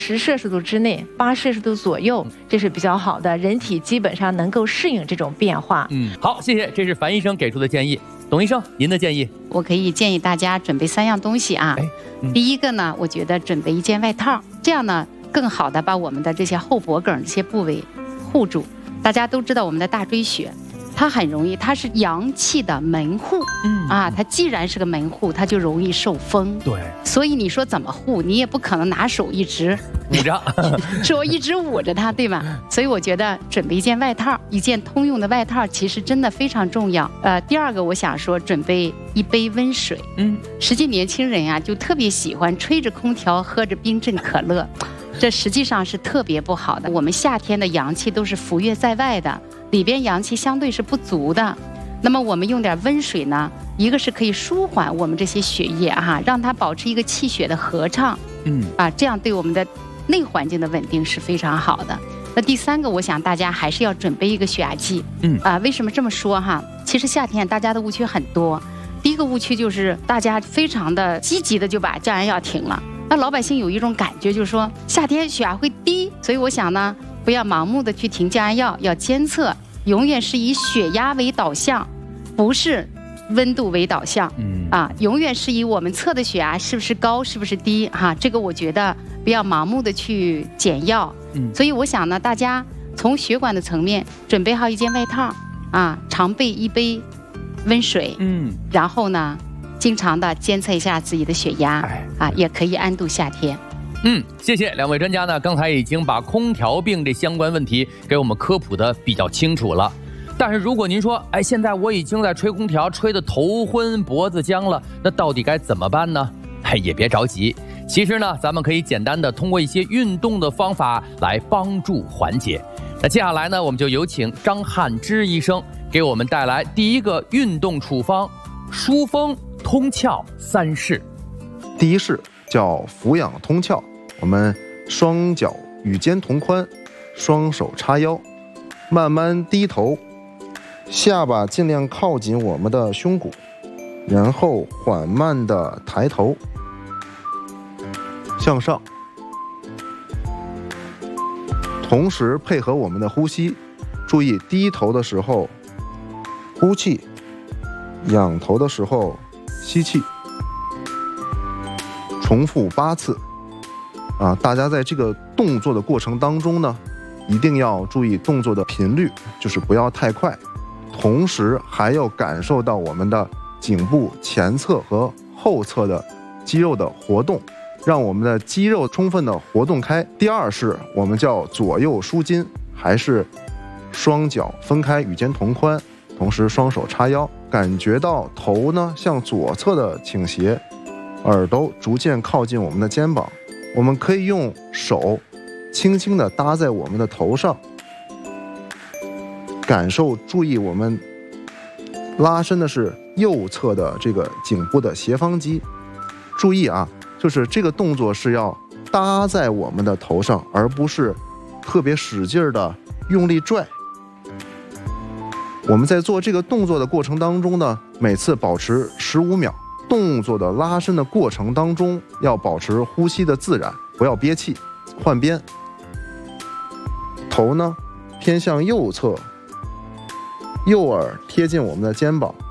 10°C之内，8°C左右，这是比较好的，人体基本上能够适应这种变化。 好，谢谢，这是樊医生给出的建议。董医生，您的建议？ 我可以建议大家准备3样东西啊。第一个呢，我觉得准备一件外套，这样呢更好的把我们的这些后脖梗这些部位护住。大家都知道我们的大椎穴，它很容易，它是阳气的门户，它既然是个门户，它就容易受风。 对， 所以你说怎么护，你也不可能拿手一直捂着， 手一直捂着它，对吧？所以我觉得准备一件外套，一件通用的外套，其实真的非常重要。第二个我想说，准备一杯温水。实际年轻人啊，就特别喜欢吹着空调，喝着冰镇可乐。这实际上是特别不好的。我们夏天的阳气都是浮跃在外的，里边阳气相对是不足的。那么我们用点温水呢，一个是可以舒缓我们这些血液让它保持一个气血的合畅，这样对我们的内环境的稳定是非常好的。那第三个，我想大家还是要准备一个血压计。为什么这么说其实夏天大家的误区很多。第一个误区就是大家非常的积极的就把降压药停了。那老百姓有一种感觉，就是说夏天血压会低，所以我想呢，不要盲目的去停降压药，要监测，永远是以血压为导向，不是温度为导向。永远是以我们测的血压是不是高，是不是低这个我觉得不要盲目的去减药。所以我想呢，大家从血管的层面准备好一件外套常备一杯温水，然后呢经常的监测一下自己的血压，也可以安度夏天。 谢谢两位专家呢，刚才已经把空调病这相关问题给我们科普的比较清楚了。但是如果您说，现在我已经在吹空调吹得头昏脖子僵了，那到底该怎么办呢？也别着急，其实呢，咱们可以简单的通过一些运动的方法来帮助缓解。那接下来呢，我们就有请张汉之医生给我们带来第一个运动处方：疏风通窍3式。 第一式叫俯仰通窍，我们双脚与肩同宽，双手叉腰，慢慢低头，下巴尽量靠近我们的胸骨，然后缓慢的抬头向上，同时配合我们的呼吸，注意低头的时候呼气，仰头的时候吸气，重复8次。大家在这个动作的过程当中呢，一定要注意动作的频率，就是不要太快，同时还要感受到我们的颈部前侧和后侧的肌肉的活动，让我们的肌肉充分的活动开。第二式我们叫左右舒筋，还是双脚分开与肩同宽，同时双手叉腰，感觉到头呢向左侧的倾斜，耳朵逐渐靠近我们的肩膀。我们可以用手轻轻地搭在我们的头上，感受，注意我们拉伸的是右侧的这个颈部的斜方肌。注意就是这个动作是要搭在我们的头上，而不是特别使劲的用力拽。我们在做这个动作的过程当中呢，每次保持15秒。动作的拉伸的过程当中，要保持呼吸的自然，不要憋气。换边，头呢偏向右侧，右耳贴近我们的肩膀，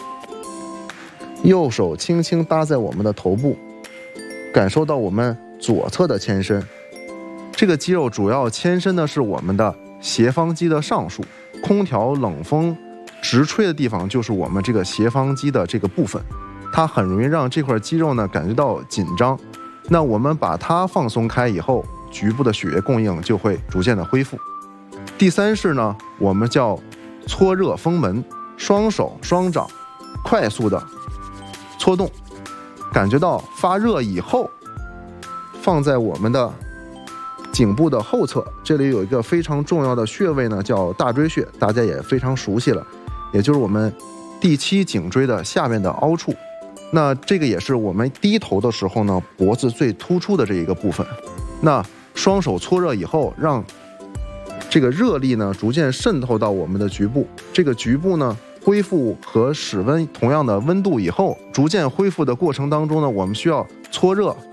右手轻轻搭在我们的头部，感受到我们左侧的牵伸。这个肌肉主要牵伸的是我们的斜方肌的上束，空调冷风直吹的地方就是我们这个斜方肌的这个部分，它很容易让这块肌肉呢感觉到紧张。那我们把它放松开以后，局部的血液供应就会逐渐的恢复。第三式呢，我们叫搓热风门，双手双掌快速的搓动，感觉到发热以后，放在我们的颈部的后侧，这里有一个非常重要的穴位呢，叫大椎穴，大家也非常熟悉了，也就是我们第7颈椎的下面的凹处。那这个也是我们低头的时候呢，脖子最突出的这一个部分。那双手搓热以后，让这个热力呢逐渐渗透到我们的局部，这个局部呢恢复和室温同样的温度以后，逐渐恢复的过程当中呢，我们需要搓热